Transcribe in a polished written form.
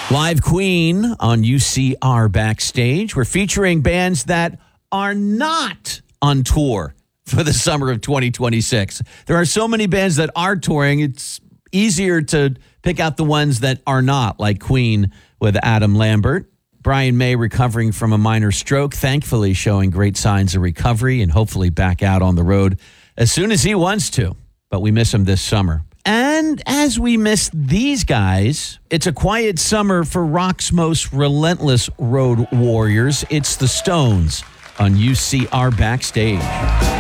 Live Queen on UCR Backstage. We're featuring bands that are not on tour for the summer of 2026. There are so many bands that are touring, it's easier to pick out the ones that are not, like Queen with Adam Lambert. Brian May recovering from a minor stroke, thankfully showing great signs of recovery and hopefully back out on the road as soon as he wants to. But we miss him this summer. And as we miss these guys, it's a quiet summer for rock's most relentless road warriors. It's the Stones on UCR Backstage.